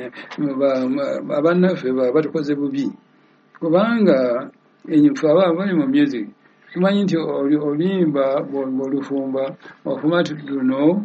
abannaffe batukoze bubi kubanga enyufu abali mu music tumanyi nti oluyimba olufumba ofumati luno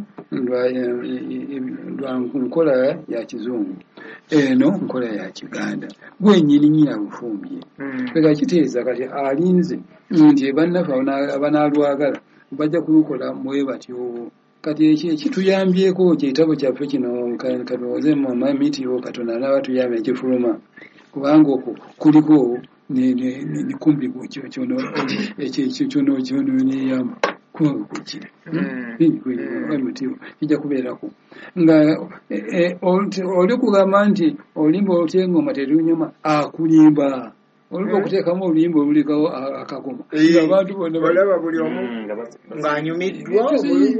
lwa nkola ya kizungu eno nkola ya kiganda gwenyini alufumbye ega kiteeza kati alinze nti bannaffe abanalwagala bajja kulukola mwe batyo kati ekituyambyeko kyetabo kyaffe kino katoze mu mamitiyo Katonda n'abatuyamba ekifuluma kubanga okwo kuliko ni kumbi kyono niyamba kukire amutiyo kijja kubeerako nga oli kugamba nti olimba olutengoma terunyuma akulimba oliba okuteekamu oluyimba olulikawo akagoma abantu bonna balaba buli omu ng'anyumiddwa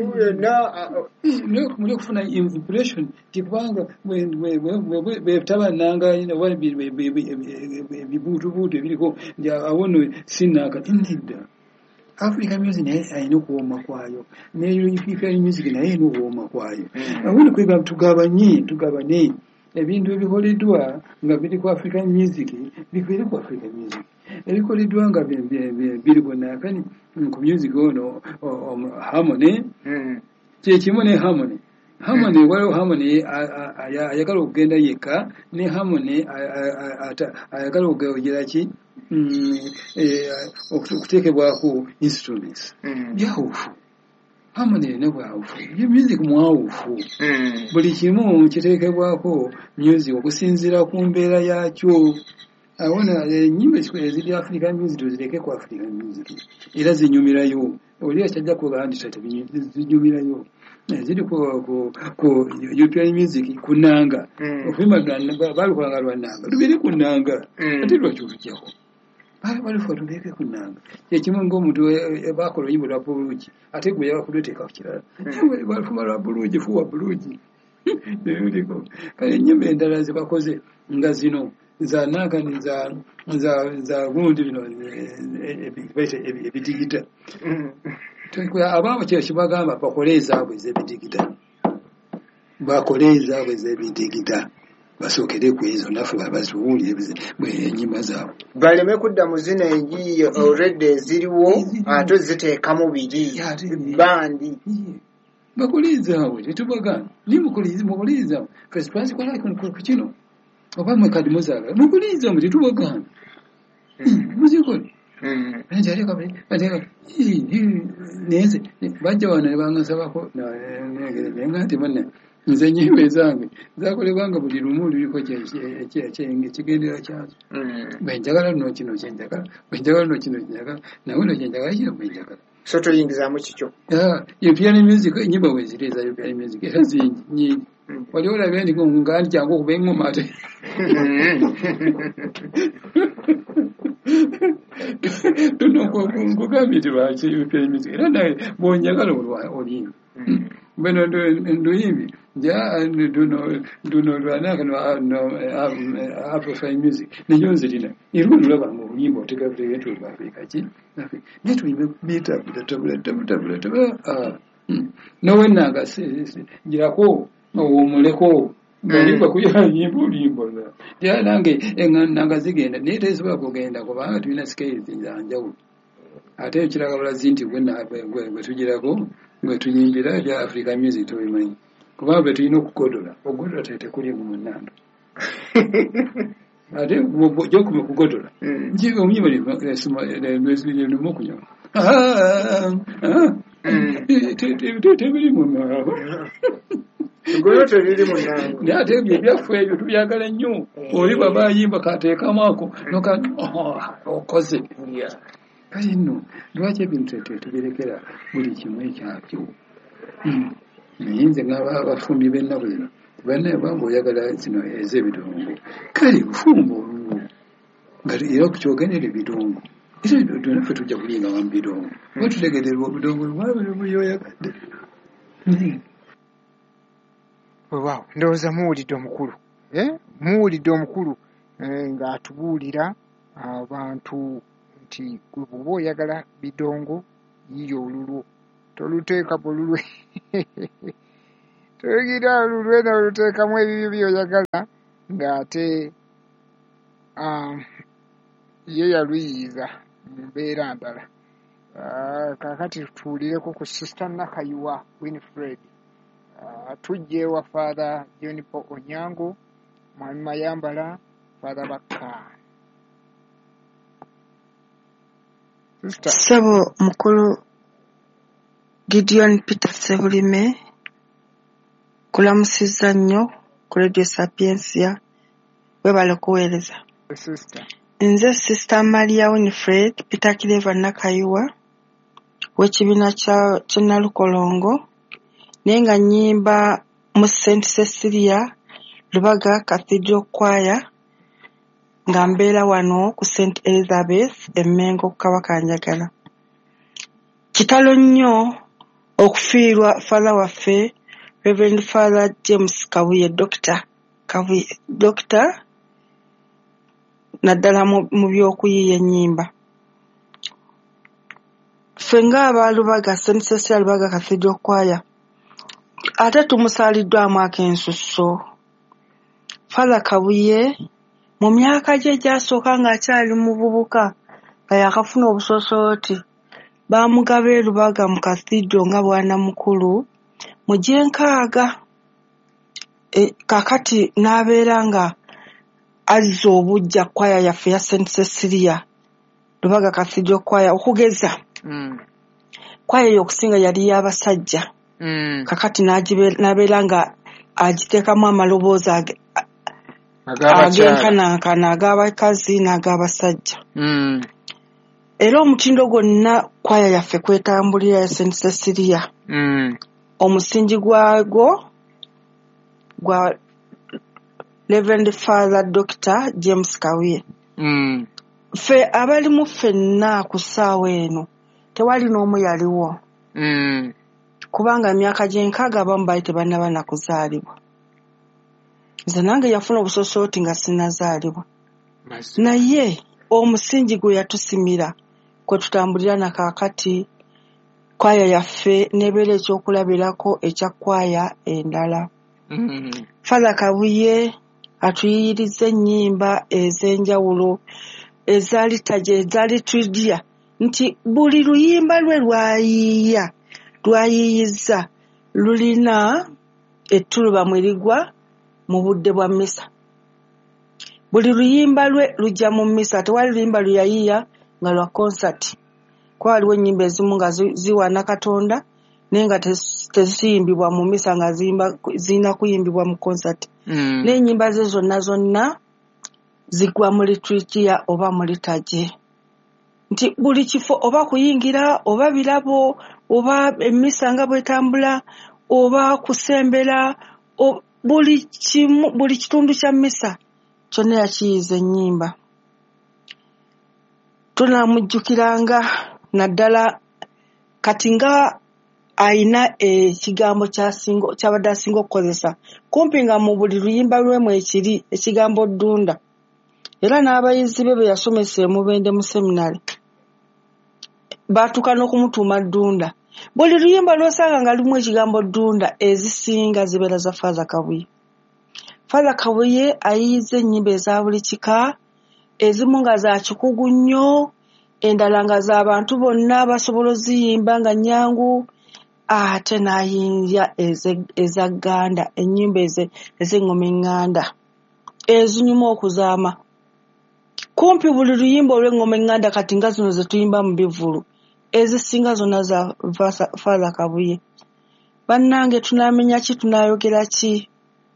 muli okufuna impression tikubanga bwetabannanga ebibuutubuutu ebiriko nti awono sinaka nedda African music naye alina okuwooma kwayo ne European music naye alina okuwooma kwayo awono kwega tugabane ebintu ebikoleddwa nga biri ku African music bikwere ku African music ebikoleddwa nga biri bonakani ku music ono harmony kyekimu ne harmony waliwo harmony ayagala okugenda yekka ne harmony ayagala okugera ki okuteekebwako instruments byawufu harmony ne bwawufu music mwawufu buli kimu kiteekebwako music okusinziira ku mbeera yakyo awona ennyimba eziri African music tuzireke ku African music era zinyumirayo oli akyajja kugaa nti zinyumirayo ziri ku European music kunanga okuyimba balukolanga lwananga lubiri kunanga ate lwaki olujjako balifa tuleke kunanga kyekimu ng'omuntu bakola oluyimba lwa bulungi ate gwe yabakuleteeka ku kirala balufuma lwa bulungi fuwa bulungi ebiliko kale ennyimba endala zebakoze nga zino zanakani za gundi bino ebidigita abaabo kyekibagamba bakole ezaabwe ez'ebidigita basookere ku ezo naffe baziwulire ennyimba zaabwe baleme kudda mu zino enjiyi already eziriwo ate ziteekamu biri bandi bakole ezaabwe tetubagana ni mukole ezaabwe fesipasi kwalaki ku kino oba mwe kadi muzaagala mukole ezaabwe tetubagana muzikole neze bajja wano ne bangasabako nenga nti banne nze ennyimba ezange zakolebwanga buli lumu luliko ekigendera kyazo bwenjagala luno kino kyenjagala bwenjagala luno kino kyenjagala nawe no kyenjagala kino bwenjagala so toyingizaamu kikyo European music ennyimba weziri eza European music era zingi nyingi wali olabye ndi ngandi kyangu okuba engoma ate tunokugambye nti lwaki European music era naye bwonjagala olimba beno nduyimbi duno lwanakano Afrofusion music neyo nzirina era olulabanga oluyimba otegabutegetu lwafrika ki naye tuyimbe bitabula nowenanga girako owomuleko ngalimba kuyayimba olimbo era nange nanga zigenda naye tezisobola kugenda kubanga tulina scales zanjawulo ate ekiraga bulazi nti gwe tugirako gwe tuyimbira bya African music tubimanyi kubanga bwe tulina okugodola ogodola tekuli mu munando ate gyokuma okugodola omuyimba limu okunywa tebiri munango naye ate ebyo ebyaffe ebyo tubyagala nnyo oli baba ayimba kateekamu ako okoze kale nno lwaki ebintu tubirekera buli kimu ekyabyo naye nze ng'abafumbi b'ennaku zino bannaye banga oyagala zino ez'ebidongo kale bufumba olulwo nga era okukyogendera ebidongo era naffe tujja kulinga mu bidongo oba tutegererwa obudongo bwabuyoyagadde waaw ndowooza muwulidde omukulu ng'atubuulira abantu nti bw'oba oyagala bidongo yiyo olulwo toluteeka bululwe toyigira olulwe n'oluteekamu ebibyo by'oyagala ng'ate ye yaluyiza mu mbeera ndala. Kaakati tutuulireko ku Sister Nakayiwa Winifred. Tujje wa Father John Paul Onyango, Mwami Mayambala, Father Bakka. Ssebo mukulu Gideon Peter Sebulime, kulamusizza nnyo ku Radio Sapiensia, webale kuweereza. Nze Sister Maria Winifred Peter Kileva Nakayiwa w'ekibiina kya Nalukolongo, naye nga nnyimba mu St. Cecilia Lubaga Cathedral Choir, nga mbeera wano ku St. Elizabeth Emmengo ku Kabakanjagala. Kitalo nnyo okufiirwa Father waffe Reverend Father James Kabuye, Dr. naddala mu by'okuyiiya ennyimba. Ffe ng'aba Lubaga St. Cecilia Lubaga Cathedral Choir ate tumusaaliddwamu ak'ensusso. Father Kabuye mu myaka gye gyasooka ng'akyali muvubuka nga yakafuna obusosooti, baamugaba e Lubaga mu Cathedral nga bwana mukulu mu Gyenkaaga. Kakati n'abeera nga azza obujja kwaya yaffe ya St. Cecilia Lubaga Cathedral Choir, okugeza kwaya y'okusinga yali y'abasajja. Kakati n'abeera nga agiteekamu amaloboozi ag'enkanankana ag'abakazi n'ag'abasajja. Era omutindo gwonna kwaya yaffe kwetambulira ya St. Cecilia, omusingi gwagwo gwa Reverend Father Dr. James Kabuye. Ffe abalimu ffenna ku ssaawa eno tewali n'omu yaliwo, kubanga emyaka gy'enkaaga abamu baali tebannaba na kuzaalibwa. Nze nange yafuna obusosooti nga sinnazaalibwa, naye omusingi gwe yatusimira kwe tutambulira na kaakati kwaya yaffe n'ebeera ekyokulabirako ekya kwaya endala. Father Kabuye atuyiyiriza ennyimba ez'enjawulo ezaali tuyiya nti buli luyimba lwe lwayiiyizza lulina ettuluba mwe ligwa mu budde bwa mmisa. Buli luyimba lwe lujja mu mmisa, tewali luyimba lwe yayiiya nga lwa konsati. Kuba waliwo ennyimba ezimu nga ziwaana Katonda naye nga teziyimbibwa mu mmisa, nga zirina kuyimbibwa mu konsati. N'ennyimba ze zonna zigwa mu liturgia oba mu litage. Nti buli kifo oba kuyingira oba birabo oba emmisa nga bwetambula oba kusembera, buli kitundu kya mmisa kyonna yakiyiza ennyimba. Tunaamujjukiranga naddala kati nga ayina ekigambo ky'abadde asinga okukozesa, kumpi nga mu buli luyimba lwemu ekiri ekigambo ddunda. Era n'abayizi be yasomesa e Mubende mu seminary baatuuka n'okumutuuma ddunda. Buli luyimba lw'osanga nga lumu ekigambo ddunda ezisinga zibeera za Father Kabuye. Father Kabuye ayiyiza ennyimba eza buli kika, ezimu nga za kikugu nnyo, endala nga z'abantu bonna basobola oziyimba nga nnyangu, ate n'ayinja eza Gganda, ennyimba ez'engoma eŋŋanda ezinyuma okuzaama. Kumpi buli luyimba olw'engoma eŋŋanda kati nga zino ze tuyimba mu bivvulu, ezisinga zonna za Father Kabuye. Bannange tunaamenya ki, tunaayogera ki?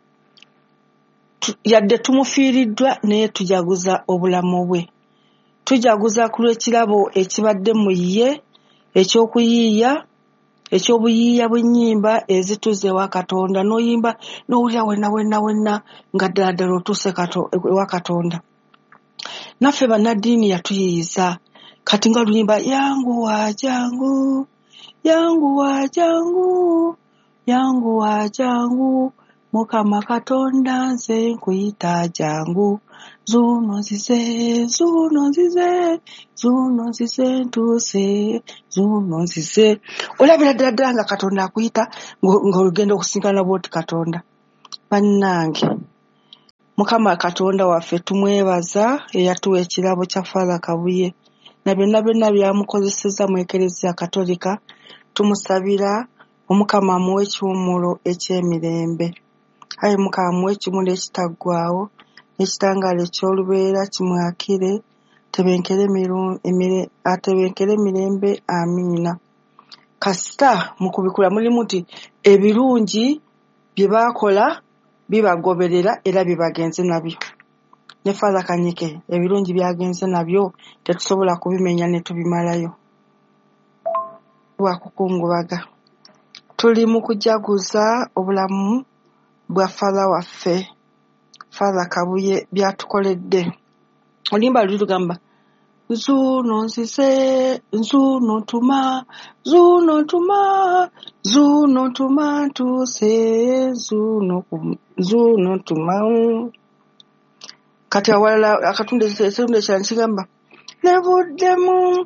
Yadde tumufiiriddwa naye tujaguza obulamu bwe. Tujaguza ku lw'ekirabo ekibadde mu ye eky'okuyiiya, eky'obuyiiya bw'ennyimba ezituze ewa Katonda, n'oyimba n'owulira wenna nga ddala otuuse ewa Katonda. Naffe bannaddiini yatuyiiyiza kati nga luyimba yanguwa jangu, yanguwa jangu, yanguwa jangu, Mukama Katonda nze nkuyita jangu, zuno nzize ntuuse, zuno nzize. Olabira ddala nga Katonda akuyita ng'olugenda okusinkana bw'oti Katonda. Bannange Mukama Katonda waffe tumwebaza eyatuwa ekirabo kya Father Kabuye na byonna byonna byamukozesezza mu Eklezia Katolika. Tumusabira Omukama amuwe ekiwummulo eky'emirembe. Ayi Mukama amuwe ekiwummulo ekitaggwaawo n'ekitangaala eky'olubeera kimwakire atebenkere emirembe. Amiina. Kasita mu kubikula mulimu nti ebirungi bye baakola bibagoberera era bibagenze nabyo. Ne Father Kanyike ebirungi byagenze nabyo tetusobola kubimenya ne tubimalayo. Wakukungubaga tuli mu kujaguza obulamu bwa Father waffe Father Kabuye byatukoledde. Olimba lutugamba zuno nzize zuno tuma tuse zuno tuma. Kati awalala akatunde kyane kigamba nevuddemu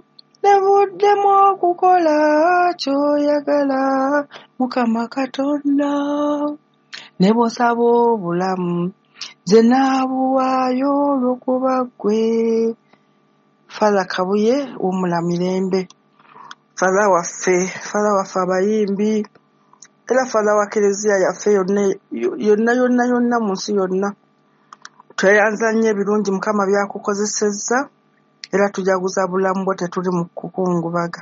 okukola kyoyagala Mukama Katonda ne bw'osaba obulamu nze naabuwaayo olw'okuba ggwe. Father Kabuye w'omula mirembe. Father waffe abayimbi era Father wa Eklezia yaffe yonna mu nsi yonna. Tweyanza nnyo ebirungi Mukama byakukozesezza era tujaguza bulamu bwo tetuli mu kukungubaga.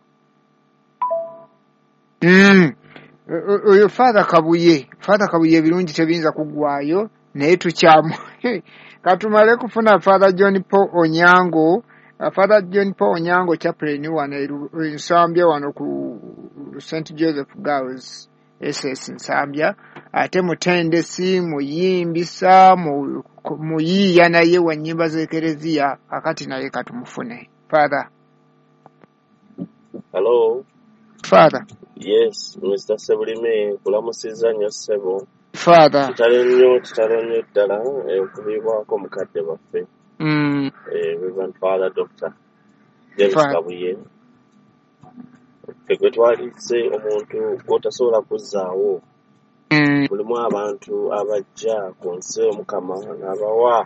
Oyo Father Kabuye ebirungi tebiyinza kuggwaayo naye tukyamu katumale kufuna Father John Paul Onyango. Father John Paul Onyango chaplain wano Nsambya wano ku St. Joseph Girls SS Nsambya, ate mutendesi muyimbisa muyiiya naye wa nnyimba z'Eklezia. Akati naye katumufune. Father. Hello. Father. Yes, Mr. Sebulime kulamusiza nnyo ssebo. Father. Kitalo nnyo ddala okubibwako mukadde baffe. Reverend Father Dr. James Kabuye. Ffe twalise omuntu gw'otasobola kuzzaawo. Mulimu abantu abajja ku nsi Omukama n'abawa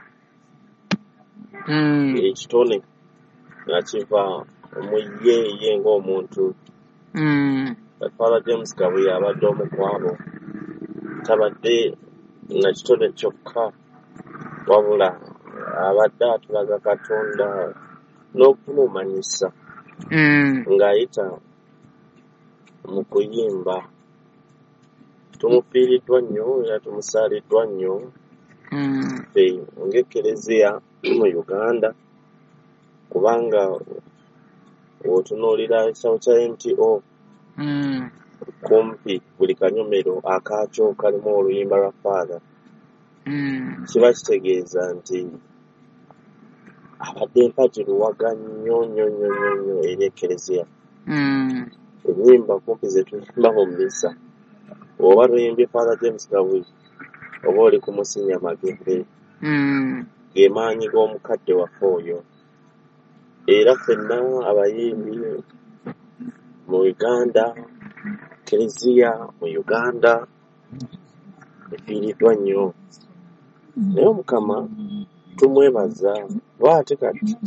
ekitone nga kiva mu ye ng'omuntu. Father James Kabuye abadde omu ku abo tabadde na kitone kyokka wabula abadde atulaga Katonda n'okumumanyisa ng'ayita mu kuyimba. Tumufiiriddwa nnyo era tumusaaliddwa nnyo ffe ng'Eklezia mu Uganda kubanga otunuulira ekisawo kya MTO kumpi buli kanyomero akaakyo kalimu oluyimba lwa Father kiba kitegeeza nti abadde mpatiruwaga nnyo eri Eklezia. Ennyimba kumpi ze tuyimba mu mmisa oba tuyimbye Father James Kabuye oba oli kumusinya magende ge maanyi g'omukadde waffe oyo. Era ffenna abayimbi mu Uganda, Eklezia mu Uganda efiiriddwa nnyo. Naye Omukama tumwebaza lwate kati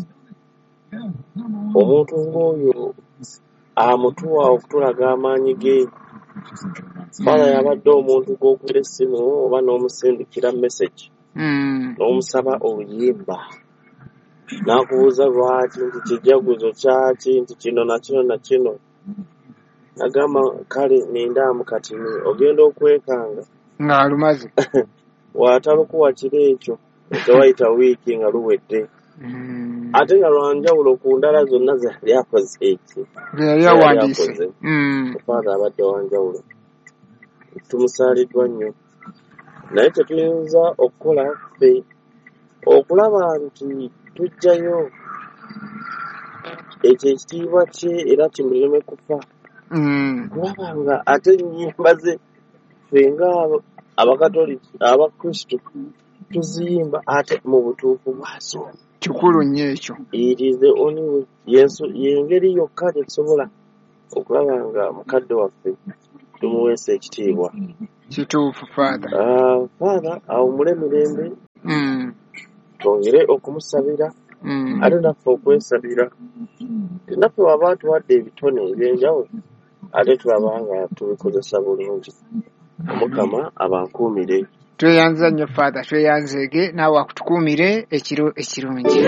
omuntu ng'oyo amutuwa okutulaga amaanyi ge. Father yabadde omuntu gw'okubira essimu oba n'omusindikira message n'omusaba oluyimba n'akubuuza lwaki nti kijaguzo kyaki nti kino na kino agamba kale nindaamu kati ogenda okwekanga ng'alumaze waatalukuwa kiro ekyo tewayita wiiki nga luwedde. Ate nga lwanjawulo ku ndala zonna zali akoze eki yali awandiise. Father abadde wanjawulo. Tumusaaliddwa nnyo naye tetuyinza okukola ffe okulaba nti tujjayo ekyo ekitiibwa kye era kimuleme kufa. Kulaba nga ate ennyimba ze ffe nga Abakatoliki Abakristo tuziyimba ate mu butuufu bwazo. Kikulu nnyo ekyo. It is the only way. Yengeri yokka tetusobola okulaba nga mukadde waffe tumuweesa ekitiibwa. Kituufu Father. Father awummule mirembe twongere okumusabira ate naffe okwesabira naffe waba tuwadde ebitone ebyenjawulo ate tulaba nga tubikozesa bulungi. Omukama abankuumire. Tweyanza nnyo Father, tweyanzege naawe akutukuumire ekiro ekirungi.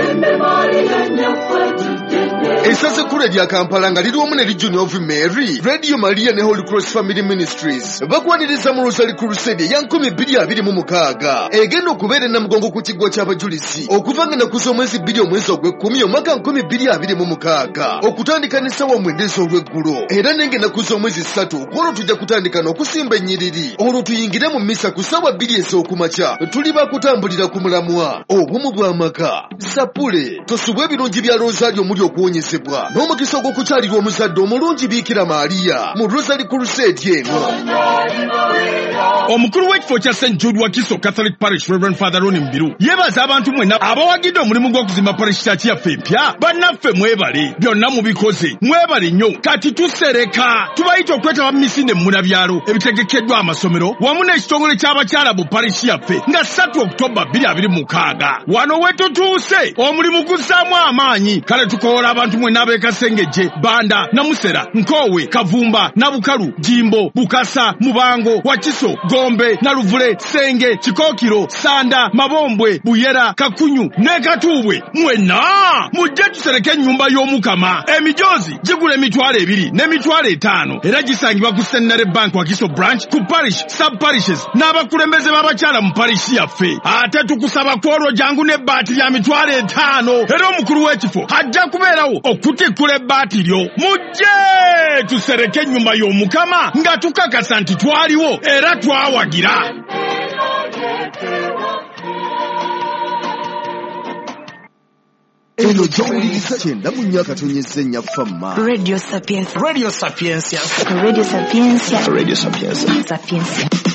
Esaze kule lya Kampala nga liri wamu ne Region of Mary, Radio Maria ne Holy Cross Family Ministries bakwaniriza mu Rosary Crusade ya 2026 egenda okubeera Namugongo ku kiggwa ky'abajulizi okuva nga nakuza omwezi 2 omwezi ogw'ekkumi omwaka 2026 okutandika n'essaawa 9 ez'olweggulo era nenge nakuza omwezi 3 gwolwo tujja kutandika n'okusimba ennyiriri olwo tuyingire mu mmisa ku ssaawa 2 ez'okumakya tuli bakutambulira ku mulamwa obumu bw'amaka sapule tosubwa ebirungi bya Rosario omuli okuwonyezebwa n'omukisa ogw'okukyalirwa omuzadde omulungi Biikira Maria mu Rosary Crusade eno. Omukulu w'ekifo kya St. Jude Wakiso Catholic Parish Reverend Father Ronnie Mbiru yebaza abantu mwenna abawagidde omulimu gw'okuzimba parish church yaffe empya. Bannaffe mwebale byonna mubikoze mwebale nnyo kati tusereka tubayita okwetaba misinde mmuna byalo ebitegekeddwa amasomero wamu n'ekitongole ky'abakyala bu parish yaffe nga 3 Oktoba 2026 wano wetutuuse omulimu guzzaamu amaanyi kale tukowola abantu mwenna ab'ekasengejje Banda Namusera Nkowe Kavumba Nabukalu Jimbo Bukasa Mubango Wakiso Gombe Naluvule Senge Kikookiro Sanda Mabombwe Buyera Kakunyu ne Katuubwe mwenna mujje tusereke ennyumba y'Omukama. Emijozi gigula emitwalo 2 n'emitwalo 5 era gisangibwa ku Centenary Bank Wakiso branch ku parish sub parishes n'abakulembeze b'abakyala mu parish yaffe. Ate tukusaba kwolwo jangu n'ebbaati lya mitwalo 5 era omukulu w'ekifo ajja kubeerawo okutikkula ebbaati lyo. Mujje tusereke ennyumba y'Omukama nga tukakasa nti twaliwo era twawagira. Eno gy'owuliriza kyenda mu nnyaka tonyezza ennya famma. Radio Sapienza. Radio Sapienza. Radio Sapienza. Radio Sapienza. Sapienza.